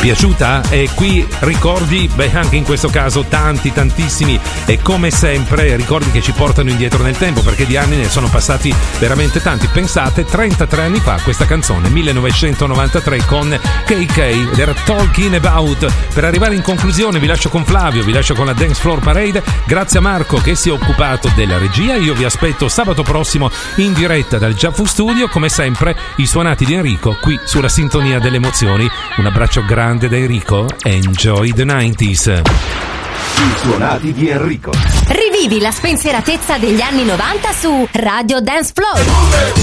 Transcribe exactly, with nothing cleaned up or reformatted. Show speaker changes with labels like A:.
A: Piaciuta? E qui ricordi, beh, anche in questo caso tanti, tantissimi, e come sempre ricordi che ci portano indietro nel tempo, perché di anni ne sono passati veramente tanti. Pensate, trentatré anni fa questa canzone, millenovecentonovantatré, con K K, ed era Talking About. Per arrivare in conclusione vi lascio con Flavio, vi lascio con la Dance Floor Parade. Grazie a Marco che si è occupato della regia. Io vi aspetto sabato prossimo in diretta dal Giaffu Studio, come sempre i suonati di Enrico qui sulla sintonia delle emozioni. Un abbraccio grande da Enrico, enjoy the nineties.
B: I suonati di Enrico.
C: Rivivi la spensieratezza degli anni novanta su Radio Dance Floor.